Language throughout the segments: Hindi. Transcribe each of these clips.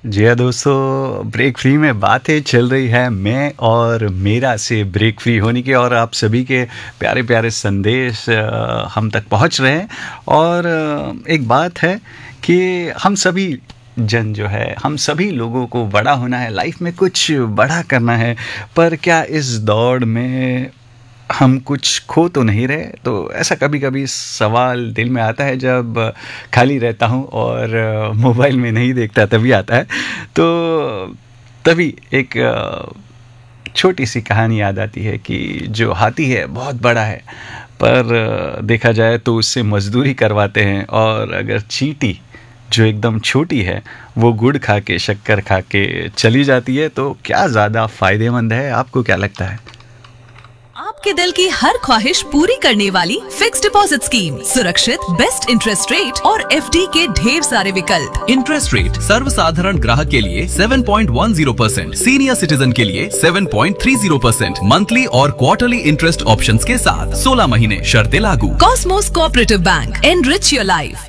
जी हाँ दोस्तों, ब्रेक फ्री में बातें चल रही है मैं और मेरा से ब्रेक फ्री होने की, और आप सभी के प्यारे प्यारे संदेश हम तक पहुंच रहे हैं। और एक बात है कि हम सभी जन जो है, हम सभी लोगों को बड़ा होना है, लाइफ में कुछ बड़ा करना है। पर क्या इस दौड़ में हम कुछ खो तो नहीं रहे? तो ऐसा कभी कभी सवाल दिल में आता है जब खाली रहता हूँ और मोबाइल में नहीं देखता, तभी आता है। तो तभी एक छोटी सी कहानी याद आती है कि जो हाथी है बहुत बड़ा है, पर देखा जाए तो उससे मजदूरी करवाते हैं। और अगर चींटी जो एकदम छोटी है वो गुड़ खा के, शक्कर खा के चली जाती है, तो क्या ज़्यादा फायदेमंद है? आपको क्या लगता है? आपके दिल की हर ख्वाहिश पूरी करने वाली फिक्स डिपॉजिट स्कीम, सुरक्षित, बेस्ट इंटरेस्ट रेट और एफडी के ढेर सारे विकल्प। इंटरेस्ट रेट सर्वसाधारण ग्राहक के लिए 7.10%, सीनियर सिटीजन के लिए 7.30%, मंथली और क्वार्टरली इंटरेस्ट ऑप्शंस के साथ 16 महीने, शर्तें लागू। Cosmos cooperative bank, enrich your life.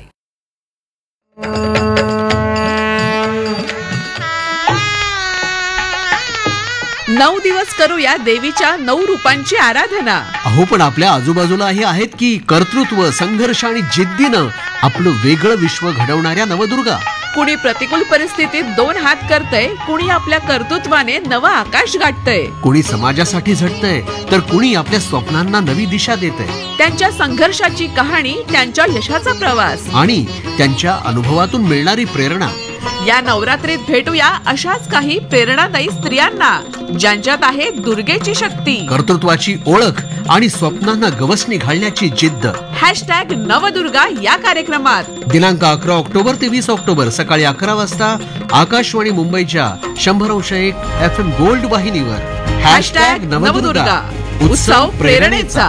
9 दिवस करूया देवीच्या 9 रूपांची आराधना. अहो, पण आपल्या आजूबाजूलाही आहेत की कर्तृत्व, संघर्ष आणि जिद्दीनं आपलं वेगळं विश्व घडवणाऱ्या नवदुर्गा. कुणी प्रतिकूल परिस्थितीत 2 हात करतय, कुणी आपल्या कर्तृत्वाने नवं आकाश गाठतय. कुणी समाजासाठी झटतंय, तर कुणी आपल्या स्वप्नांना नवी दिशा देतंय. त्यांच्या संघर्षाची कहाणी, त्यांच्या यशाचा प्रवास आणि त्यांच्या अनुभवातून मिळणारी प्रेरणा. या नवरात्रीत भेटूया अशाच काही प्रेरणादायी स्त्रियांना, ज्यांच्यात आहे दुर्गेची शक्ती, कर्तृत्वाची ओळख आणि स्वप्नांना गवसणी घालण्याची जिद्द. #नवदुर्गा या कार्यक्रमात दिनांक 11 ऑक्टोबर ते 20 ऑक्टोबर सकाळी 11 वाजता आकाशवाणी मुंबईच्या 100.1 FM गोल्ड वाहिनीवर. #नवदुर्गा उत्सव प्रेरणेचा.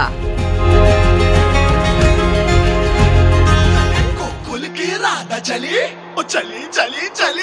चली चली चली चली.